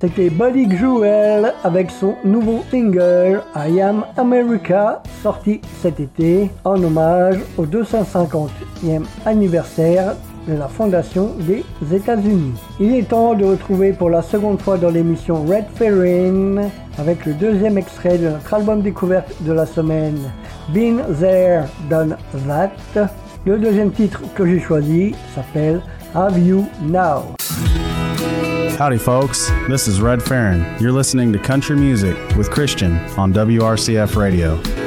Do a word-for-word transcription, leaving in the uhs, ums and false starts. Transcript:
C'était Buddy Jewel avec son nouveau single I Am America, sorti cet été en hommage au deux cent cinquantième anniversaire de la fondation des États-Unis. Il est temps de retrouver pour la seconde fois dans l'émission Red Ferrin avec le deuxième extrait de notre album découverte de la semaine, Been There, Done That. Le deuxième titre que j'ai choisi s'appelle Have You Now. Howdy, folks. This is Red Ferrin. You're listening to Country Music with Christian on W R C F Radio.